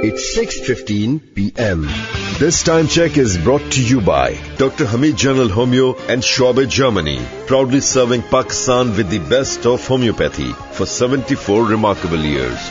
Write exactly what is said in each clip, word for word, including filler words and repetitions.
It's six fifteen p m This time check is brought to you by Doctor Hamid General Homeo and Schwabe, Germany, proudly serving Pakistan with the best of homeopathy for seventy-four remarkable years.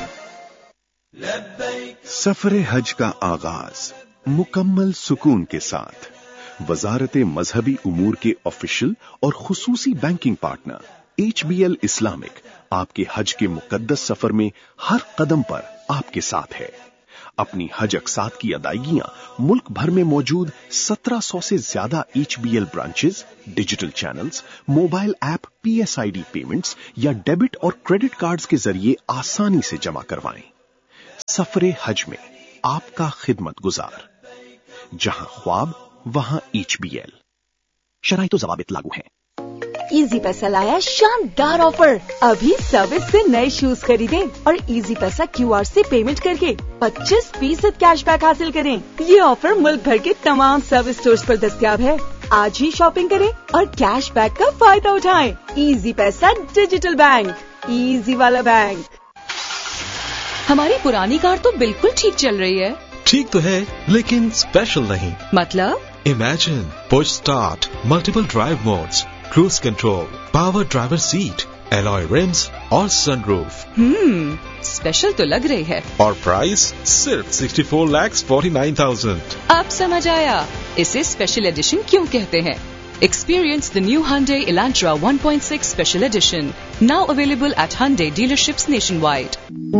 सफर हज का आगाज मुकम्मल सुकून के साथ वजारत मजहबी उमूर के official और खुसूसी banking partner H B L Islamic आपके हज के मुकद्दस सफर में हर कदम पर आपके साथ है। अपनी हज अक़सात की अदायगियां मुल्क भर में मौजूद सत्रह सौ से ज्यादा H B L branches, digital channels, mobile app, P S I D payments या डेबिट और क्रेडिट कार्ड्स के जरिए आसानी से जमा करवाएं। सफरे हज में आपका खिदमत गुजार, जहां ख्वाब वहां एच बी एल। शराइत व ज़वाबित लागू हैं। इजी पैसा लाया शानदार ऑफर। अभी सर्विस से नए शूज खरीदें और इजी पैसा क्यू आर से पेमेंट करके पच्चीस फीसद कैशबैक हासिल करें। ये ऑफर मुल्क भर के तमाम सर्विस स्टोर्स पर दस्तयाब है। आज ही शॉपिंग करें और कैशबैक का फायदा उठाएं। इजी पैसा डिजिटल बैंक, इजी वाला बैंक। हमारी पुरानी कार तो बिल्कुल ठीक चल रही है। ठीक तो है, लेकिन स्पेशल नहीं। मतलब? Imagine push start, multiple drive modes, cruise control, power driver seat, alloy RIMS और सनरूफ। हम्म, स्पेशल तो लग रही है। और प्राइस सिर्फ चौंसठ लाख उनचास हज़ार। अब समझ आया इसे स्पेशल एडिशन क्यों कहते हैं। Experience the new Hyundai Elantra one point six Special Edition, now available at Hyundai dealerships nationwide.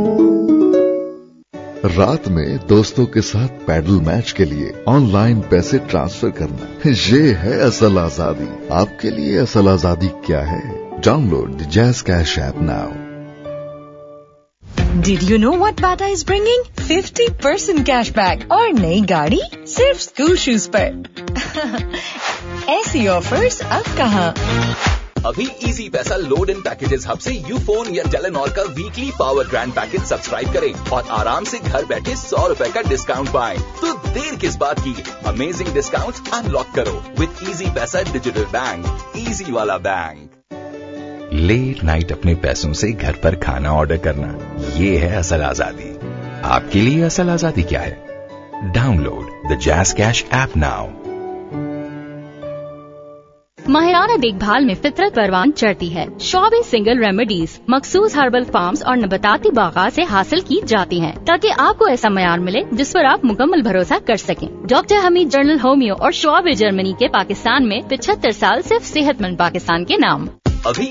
रात में दोस्तों के साथ पैडल मैच के लिए ऑनलाइन पैसे ट्रांसफर करना, ये है असल आजादी। आपके लिए असल आजादी क्या है? Download the jazz cash app now. Did you know what Bata is bringing? fifty percent cashback और नई गाड़ी सिर्फ स्कूल शूज पर। ऐसी ऑफर्स अब कहाँ? अभी इजी पैसा लोड इन पैकेजेस हब से यूफोन या टेलीनॉर का weekly power grand package subscribe करें और आराम से घर बैठे सौ रुपए का डिस्काउंट पाएं। तो देर किस बात की, अमेजिंग डिस्काउंट अनलॉक करो विद इजी पैसा डिजिटल बैंक, इजी वाला बैंक। लेट नाइट अपने पैसों से घर पर खाना ऑर्डर करना, ये है असल आजादी। आपके लिए असल आजादी क्या है? Download the jazz cash app now. माहिराना देखभाल में फितरत परवान चढ़ती है। शॉबे सिंगल रेमेडीज मखसूस हर्बल फार्म्स और नबाताती बागात से हासिल की जाती हैं, ताकि आपको ऐसा मयार मिले जिस पर आप मुकम्मल भरोसा कर सकें। डॉक्टर हमीद जनरल होमियो और शॉबे जर्मनी के पाकिस्तान में पचहत्तर साल सिर्फ सेहतमंद पाकिस्तान के नाम। अभी